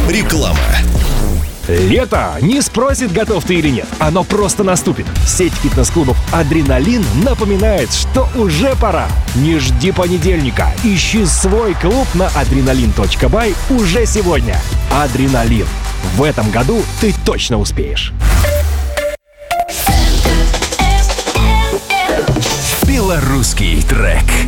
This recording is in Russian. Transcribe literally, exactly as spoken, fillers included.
Реклама. Лето не спросит, готов ты или нет. Оно просто наступит. Сеть фитнес-клубов «Адреналин» напоминает, что уже пора. Не жди понедельника. Ищи свой клуб на адреналин точка бай уже сегодня. «Адреналин». В этом году ты точно успеешь. Белорусский трек.